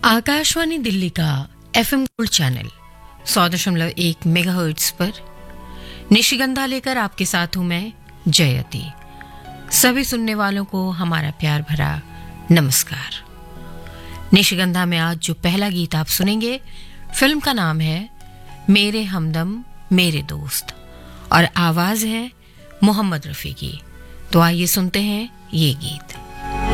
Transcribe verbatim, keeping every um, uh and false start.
आकाशवाणी दिल्ली का FM gold channel सौ दशमलव एक मेगाहर्ट्ज पर निशिगंधा लेकर आपके साथ हूं मैं जयति। सभी सुनने वालों को हमारा प्यार भरा नमस्कार। निशिगंधा में आज जो पहला गीत आप सुनेंगे, फिल्म का नाम है मेरे हमदम मेरे दोस्त और आवाज है मोहम्मद रफी की। तो आइए सुनते हैं ये गीत।